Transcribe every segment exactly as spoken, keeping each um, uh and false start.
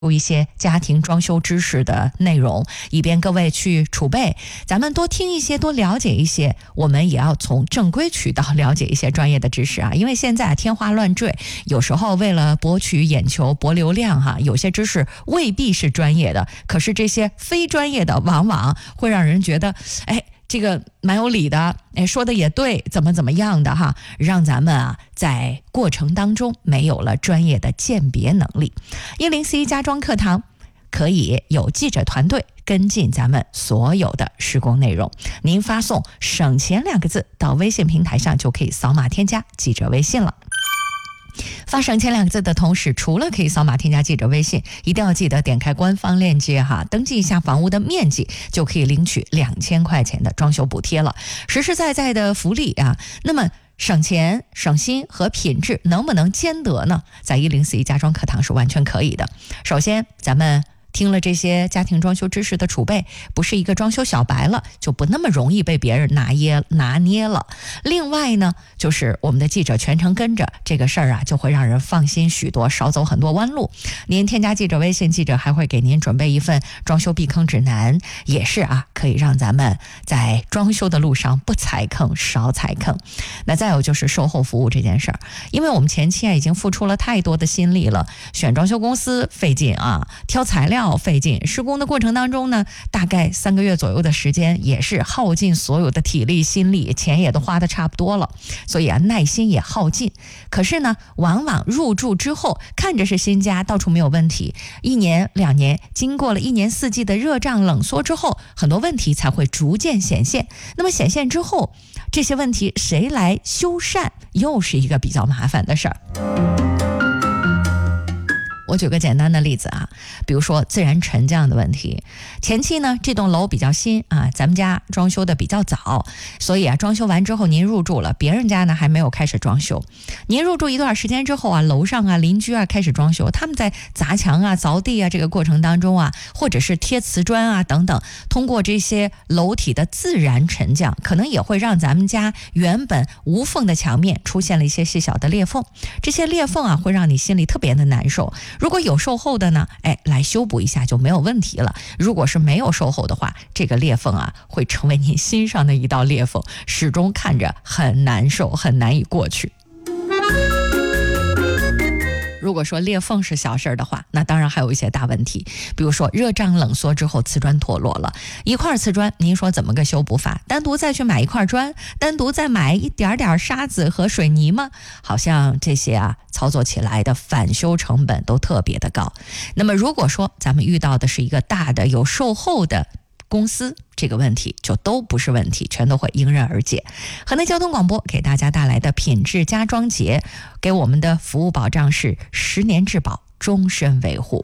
一些家庭装修知识的内容，以便各位去储备。咱们多听一些，多了解一些，我们也要从正规渠道了解一些专业的知识啊。因为现在天花乱坠，有时候为了博取眼球、博流量哈，有些知识未必是专业的，可是这些非专业的往往会让人觉得，哎，这个蛮有理的，哎，说的也对，怎么怎么样的哈，让咱们啊在过程当中没有了专业的鉴别能力。一零四一家装课堂可以有记者团队跟进咱们所有的施工内容，您发送省钱两个字到微信平台上，就可以扫码添加记者微信了。发省钱两个字的同时，除了可以扫码添加记者微信，一定要记得点开官方链接哈，登记一下房屋的面积，就可以领取两千块钱的装修补贴了，实实在在的福利啊。那么省钱、省心和品质能不能兼得呢？在一零四一家装课堂是完全可以的。首先，咱们听了这些家庭装修知识的储备，不是一个装修小白了，就不那么容易被别人拿捏拿捏了。另外呢，就是我们的记者全程跟着这个事儿啊，就会让人放心许多，少走很多弯路。您添加记者微信，记者还会给您准备一份装修避坑指南，也是啊，可以让咱们在装修的路上不踩坑，少踩坑。那再有就是售后服务这件事儿，因为我们前期啊已经付出了太多的心力了，选装修公司费劲啊，挑材料费劲，施工的过程当中呢，大概三个月左右的时间，也是耗尽所有的体力心力，钱也都花的差不多了，所以啊耐心也耗尽。可是呢，往往入住之后看着是新家，到处没有问题，一年两年，经过了一年四季的热胀冷缩之后，很多问题才会逐渐显现。那么显现之后，这些问题谁来修缮，又是一个比较麻烦的事儿。我举个简单的例子啊，比如说自然沉降的问题。前期呢，这栋楼比较新啊，咱们家装修的比较早，所以啊，装修完之后您入住了，别人家呢还没有开始装修。您入住一段时间之后啊，楼上啊邻居啊开始装修，他们在砸墙啊、凿地啊这个过程当中啊，或者是贴瓷砖啊等等，通过这些楼体的自然沉降，可能也会让咱们家原本无缝的墙面出现了一些细小的裂缝。这些裂缝啊，会让你心里特别的难受。如果有售后的呢，哎，来修补一下就没有问题了。如果是没有售后的话，这个裂缝啊，会成为您心上的一道裂缝，始终看着很难受，很难以过去。如果说裂缝是小事的话，那当然还有一些大问题，比如说热胀冷缩之后瓷砖脱落了，一块瓷砖您说怎么个修补法？单独再去买一块砖，单独再买一点点沙子和水泥吗？好像这些啊操作起来的返修成本都特别的高。那么如果说咱们遇到的是一个大的有售后的公司，这个问题就都不是问题，全都会迎刃而解。河南交通广播给大家带来的品质家装节，给我们的服务保障是十年质保，终身维护。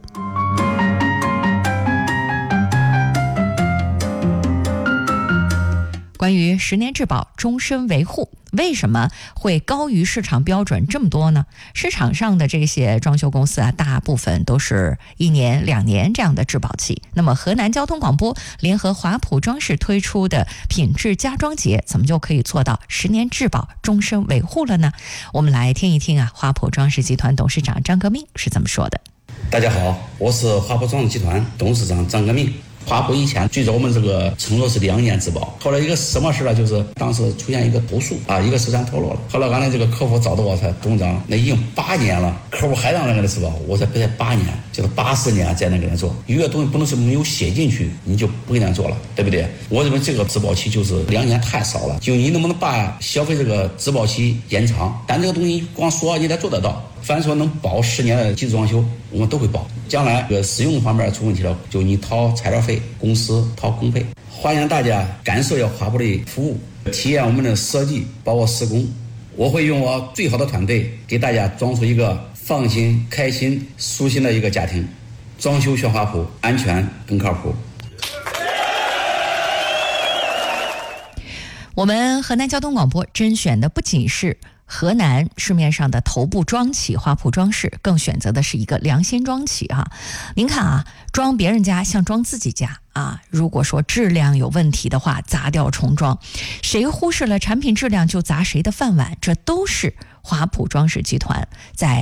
关于十年质保终身维护，为什么会高于市场标准这么多呢？市场上的这些装修公司啊，大部分都是一年两年这样的质保期。那么河南交通广播联合华普装饰推出的品质家装节，怎么就可以做到十年质保终身维护了呢？我们来听一听啊，华普装饰集团董事长张革命是怎么说的。 大家好，我是华普装饰集团董事长张革命。华普以前最早我们这个承诺是两年质保，后来一个什么事呢？就是当时出现一个投诉啊，一个瓷砖脱落了。后来俺的这个客户找到我才，董事长，那已经八年了，客户还让人给他质保，我才别八年，就是八十年才能给他做。有些东西不能是没有写进去，你就不给他做了，对不对？我认为这个质保期就是两年太少了，就你能不能把消费这个质保期延长？但这个东西光说你得做得到。凡说能保十年的基础装修，我们都会保。将来这个使用方面出问题了，就你掏材料费，公司掏工费。欢迎大家感受一下华普的服务，体验我们的设计，包括施工。我会用我最好的团队给大家装出一个放心、开心、舒心的一个家庭。装修选华普，安全更靠谱。 我们河南交通广播甄选的不仅是河南市面上的头部装企华普装饰，更选择的是一个良心装企哈。您看啊，装别人家像装自己家啊。如果说质量有问题的话，砸掉重装，谁忽视了产品质量就砸谁的饭碗，这都是华普装饰集团在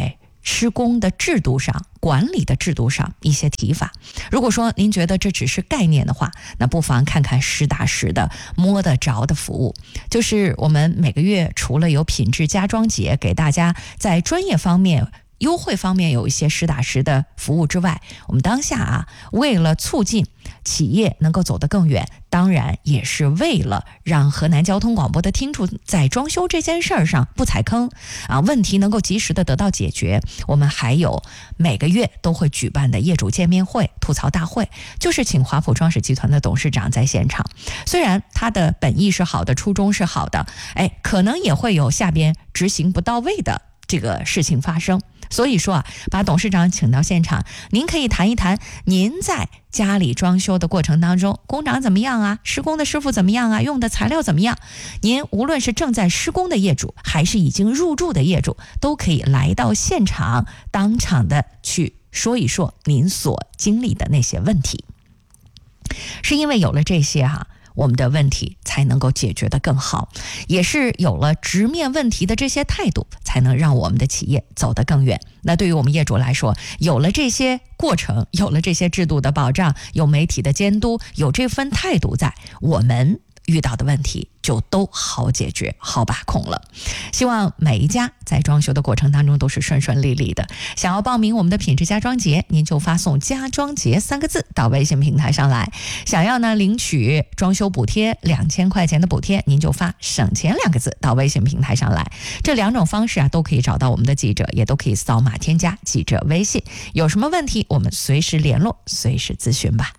施工的制度上、管理的制度上一些提法。如果说您觉得这只是概念的话，那不妨看看实打实的摸得着的服务。就是我们每个月除了有品质家装节给大家在专业方面、优惠方面有一些实打实的服务之外，我们当下啊，为了促进企业能够走得更远，当然也是为了让河南交通广播的听众在装修这件事儿上不踩坑啊，问题能够及时的得到解决。我们还有每个月都会举办的业主见面会、吐槽大会，就是请华普装饰集团的董事长在现场。虽然他的本意是好的，初衷是好的，哎，可能也会有下边执行不到位的这个事情发生。所以说啊，把董事长请到现场，您可以谈一谈您在家里装修的过程当中，工长怎么样啊，施工的师傅怎么样啊，用的材料怎么样。您无论是正在施工的业主，还是已经入住的业主，都可以来到现场，当场的去说一说您所经历的那些问题。是因为有了这些哈、啊，我们的问题才能够解决得更好，也是有了直面问题的这些态度，才能让我们的企业走得更远。那对于我们业主来说，有了这些过程，有了这些制度的保障，有媒体的监督，有这份态度在，我们遇到的问题就都好解决、好把控了。希望每一家在装修的过程当中都是顺顺利利的。想要报名我们的品质家装节，您就发送家装节三个字到微信平台上来。想要呢领取装修补贴两千块钱的补贴，您就发省钱两个字到微信平台上来。这两种方式啊都可以找到我们的记者，也都可以扫码添加记者微信。有什么问题我们随时联络，随时咨询吧。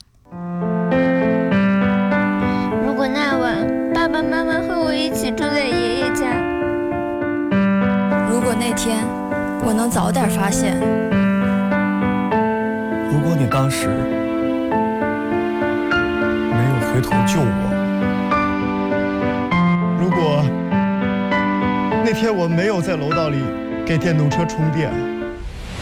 如果那晚爸爸妈妈和我一起住在爷爷家， 如果那天我能早点发现， 如果你当时没有回头救我，如果那天我没有在楼道里给电动车充电，